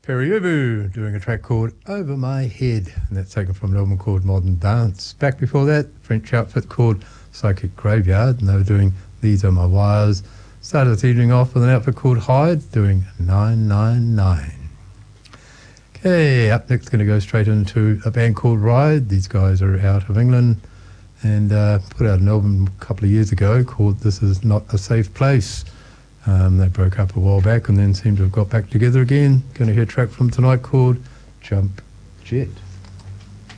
Perry Ubu doing a track called Over My Head, and that's taken from an album called Modern Dance. Back before that, French outfit called Psychic Graveyard, and they were doing These Are My Wires. Started this evening off with an outfit called Hyde doing 999. Okay, up next going to go straight into a band called Ride. These guys are out of England and put out an album a couple of years ago called This Is Not a Safe Place. They broke up a while back and then seem to have got back together again. Going to hear a track from tonight called Jump Jet.